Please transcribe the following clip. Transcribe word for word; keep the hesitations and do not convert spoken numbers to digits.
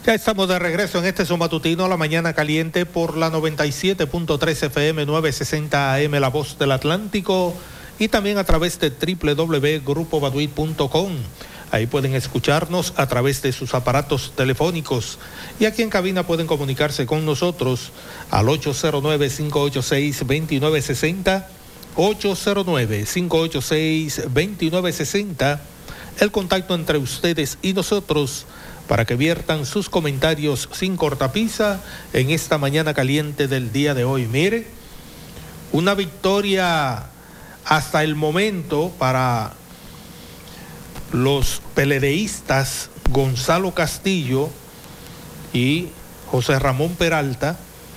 Ya estamos de regreso en este su matutino, La Mañana Caliente, por la noventa y siete punto tres F M, novecientos sesenta A M, La Voz del Atlántico, y también a través de doble u doble u doble u punto grupo baduy punto com. Ahí pueden escucharnos a través de sus aparatos telefónicos, y aquí en cabina pueden comunicarse con nosotros al ocho cero nueve, cinco ocho seis, dos nueve seis cero, ocho cero nueve, cinco ocho seis, dos nueve seis cero, el contacto entre ustedes y nosotros para que viertan sus comentarios sin cortapisa en esta mañana caliente del día de hoy. Mire, una victoria hasta el momento para los peledeístas Gonzalo Castillo y José Ramón Peralta,